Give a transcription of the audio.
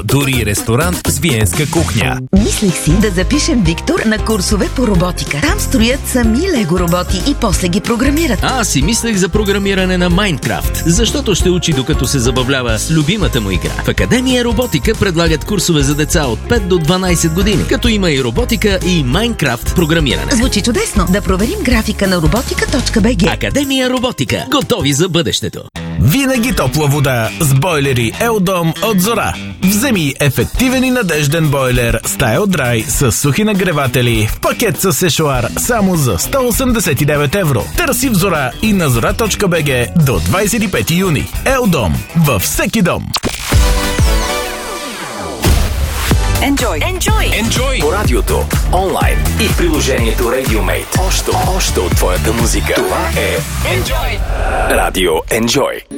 дори ресторант с виенска кухня. Мислих си да запишем Виктор на курсове по роботика. Там строят сами лего роботи и после ги програмират. Аз си мислех за програмиране на Майнкрафт, защото ще учи докато се забавлява с любимата му игра. В Академия Роботика предлагат курсове за деца от 5 до 12 години, като има и роботика и Майнкрафт програмиране. Звучи чудесно. Да проверим графика на robotica.bg. Академия Роботика. Готови за бъдещето. Винаги топла вода с бойлери Елдом от Зора. Вземи ефективен и надежден бойлер StyleDry с сухи нагреватели в пакет с сешоар само за 189 евро. Търси в Зора и на zora.bg до 25 юни. Елдом във всеки дом. Enjoy! По радиото, онлайн и в приложението RadioMate. Още от твоята музика. Това е Enjoy! Радио Enjoy.